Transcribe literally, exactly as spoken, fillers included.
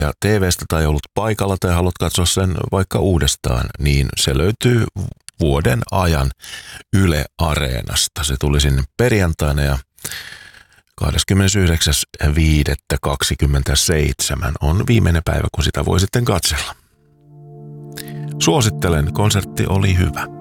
ja T V:stä tai ollut paikalla tai haluat katsoa sen vaikka uudestaan, niin se löytyy vuoden ajan Yle Areenasta. Se tuli sinne perjantaina ja kahdeskymmenesyhdeksäs viidettä kaksikymmentäseitsemän on viimeinen päivä, kun sitä voi sitten katsella. Suosittelen, konsertti oli hyvä.